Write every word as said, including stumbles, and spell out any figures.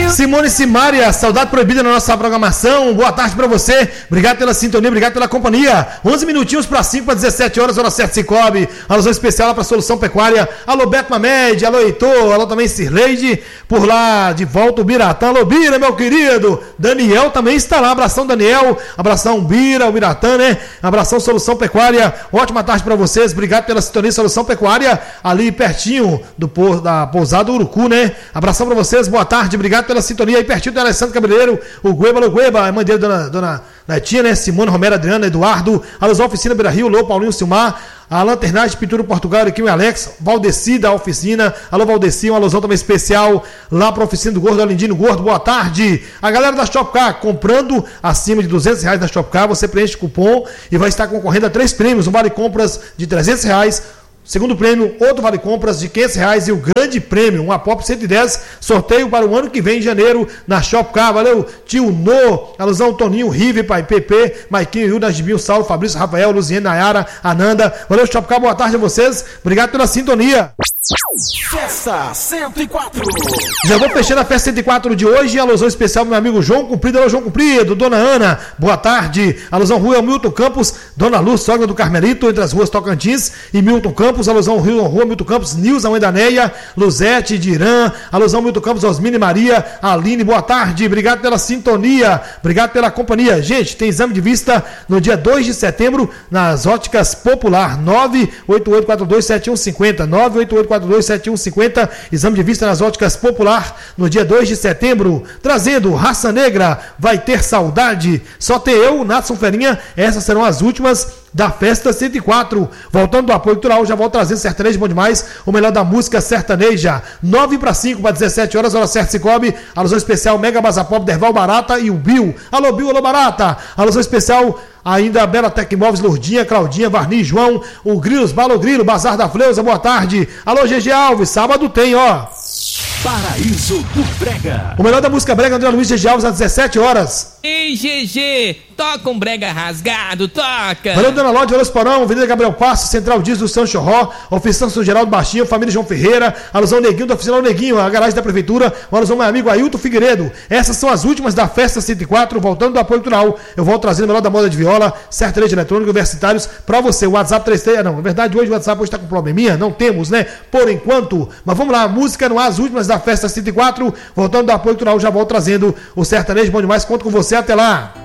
Simone Simária, saudade proibida na nossa programação. Boa tarde pra você. Obrigado pela sintonia, obrigado pela companhia. onze minutinhos para cinco, para dezessete horas, hora certa Cicobi. Alusão especial lá pra Solução Pecuária. Alô Beto Mamed, alô Heitor, alô também Sirleide. Por lá, de volta o Biratã. Alô Bira, meu querido. Daniel também está lá. Abração, Daniel. Abração, Bira, o Biratã, né? Abração, Solução Pecuária. Ótima tarde pra vocês. Obrigado pela sintonia, Solução Pecuária. Ali pertinho do, da pousada Urucu, né? Abração pra vocês, boa tarde. Obrigado pela sintonia. Aí pertinho do Alessandro Cabeleireiro. O Gueba, alô Gueba. A mãe dele, dona, dona Netinha, né? Simone, Romero, Adriana, Eduardo. Alusão Oficina Beira Rio, Lô, Paulinho, Silmar. A Lanternagem, Pintura Portugal, aqui o Alex, Valdeci da oficina, alô Valdeci, uma alusão também especial lá para a oficina do Gordo, Alindino Gordo, boa tarde. A galera da Shopcar, comprando acima de duzentos reais na Shopcar, você preenche o cupom e vai estar concorrendo a três prêmios, um vale compras de trezentos reais, segundo prêmio, outro vale compras de quinhentos reais e o grande prêmio, uma Pop cento e dez, sorteio para o ano que vem, em janeiro, na Shopcar. Valeu, tio No, alusão Toninho, Rive, Pai, P P, Maiquinho, Hilda, Gibinho, Saulo, Fabrício, Rafael, Luziane, Nayara, Ananda. Valeu, Shopcar, boa tarde a vocês. Obrigado pela sintonia. Festa cento e quatro. Já vou fechando a Festa cento e quatro de hoje. Alusão especial pro meu amigo João Cumprido. Alô, João Cumprido. Dona Ana, boa tarde. Alusão Rua Milton Campos. Dona Luz, sogra do Carmelito, entre as ruas Tocantins e Milton Campos. Alusão Rio, Rua Milton Campos. Nilza, mãe da Neia. Luzete, Dirã. Alusão Milton Campos, Osmine Maria. Aline, boa tarde. Obrigado pela sintonia. Obrigado pela companhia. Gente, tem exame de vista no dia dois de setembro nas Óticas Popular. nove oito oito quatro dois sete um cinco zero. nove oito oito quatro dois sete um cinco zero. Exame de vista nas Óticas Popular no dia dois de setembro. Trazendo Raça Negra, vai ter saudade. Só ter eu, Natson Ferinha. Essas serão as últimas da Festa cento e quatro. Voltando do apoio cultural, já vou trazendo sertanejo bom demais, o melhor da música sertaneja. nove para cinco, para dezessete horas, hora certa Cicobi. Alusão especial Mega Bazapop, Derval Barata e o Bill. Alô Bill, alô Barata. Alusão especial ainda a Bela Tec Móveis, Lourdinha, Claudinha, Varni, João, o Grilos, Balo Grilo, Bazar da Fleusa, boa tarde. Alô G G Alves, sábado tem, ó. Paraíso do Brega. O melhor da música brega, André Luiz G G Alves, às dezessete horas. Ei, G G, toca um brega rasgado, toca. Valeu, Dona Lorde, Valeu, Esporão, Avenida Gabriel Passo, Central Dias do São Chorró, Oficina São Geraldo Baixinho, Família João Ferreira, alusão Neguinho, da Oficina Neguinho, a garagem da Prefeitura, uma alusão meu amigo Ailton Figueiredo. Essas são as últimas da Festa cento e quatro, voltando do apoio cultural. Eu vou trazendo o melhor da moda de viola, sertanejo eletrônico, universitários, pra você. O WhatsApp três três, não, na verdade hoje o WhatsApp hoje tá com probleminha, não temos, né, por enquanto. Mas vamos lá, a música no ar, as últimas da Festa cento e quatro, voltando do apoio cultural, já vou trazendo o sertanejo bom demais, conto com você, até lá.